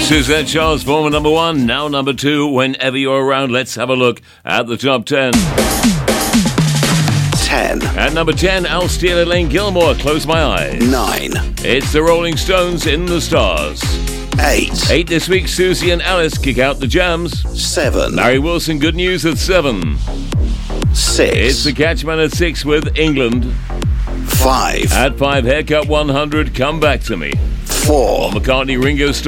Suzette Charles, former number 1, now number 2. Whenever you're around, let's have a look at the top 10. 10. At number 10, Al Steele and Lane Gilmore, Close My Eyes. 9. It's the Rolling Stones, In the Stars. 8. 8 this week, Susie and Alice, Kick Out the Jams. 7. Larry Wilson, Good News at 7. 6. It's the Catchman at 6 with England. 5. At 5, Haircut 100, Come Back to Me. 4. McCartney, Ringo Starr.